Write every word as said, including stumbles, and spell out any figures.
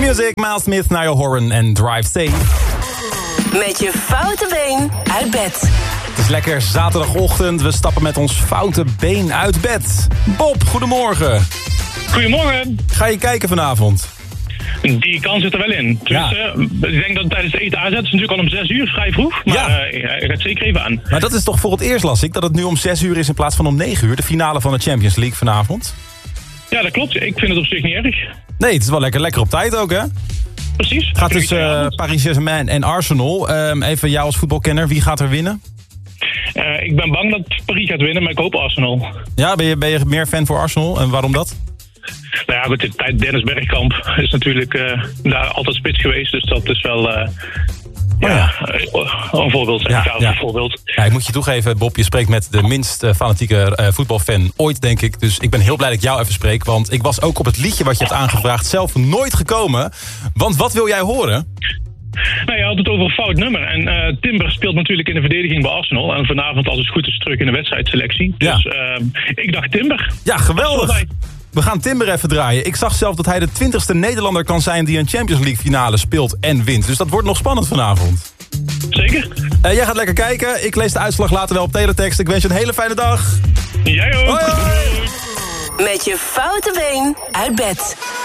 Q-Music, Miles Smith, Niall Horan en Drive Safe. Met je foute been uit bed. Het is lekker zaterdagochtend. We stappen met ons foute been uit bed. Bob, goedemorgen. Goedemorgen. Ga je kijken vanavond? Die kans zit er wel in. Dus, Ja. uh, ik denk dat het tijdens het eten aanzet. Het is natuurlijk al om zes uur, vrij vroeg. Maar Ja. uh, ik ga het zeker even aan. Maar dat is toch voor het eerst, las ik, dat het nu om zes uur is in plaats van om negen uur. De finale van de Champions League vanavond. Ja, dat klopt. Ik vind het op zich niet erg. Nee, het is wel lekker, lekker op tijd ook, hè? Precies. Gaat dus uh, Avond. Paris Saint-Germain en Arsenal. Um, even jou als voetbalkenner, wie gaat er winnen? Uh, ik ben bang dat Paris gaat winnen, maar ik hoop Arsenal. Ja, ben je, ben je meer fan voor Arsenal en waarom dat? Nou ja, goed, de tijd Dennis Bergkamp is natuurlijk uh, daar altijd spits geweest. Dus dat is wel uh, Oh ja, uh, een voorbeeld. Zeg Ja, ik, ja. een voorbeeld. Ja, ik moet je toegeven, Bob, je spreekt met de minst uh, fanatieke uh, voetbalfan ooit, denk ik. Dus ik ben heel blij dat ik jou even spreek. Want ik was ook op het liedje wat je hebt aangevraagd zelf nooit gekomen. Want wat wil jij horen? Nou, je had het over een fout nummer. En uh, Timber speelt natuurlijk in de verdediging bij Arsenal. En vanavond, als het goed is, terug in de wedstrijdselectie. Ja. Dus uh, ik dacht Timber. Ja, geweldig. Sorry. We gaan Timber even draaien. Ik zag zelf dat hij de twintigste Nederlander kan zijn die een Champions League finale speelt en wint. Dus dat wordt nog spannend vanavond. Zeker. Uh, jij gaat lekker kijken. Ik lees de uitslag later wel op teletext. Ik wens je een hele fijne dag. Jij ook. Hoi, hoi. Met je foute been uit bed.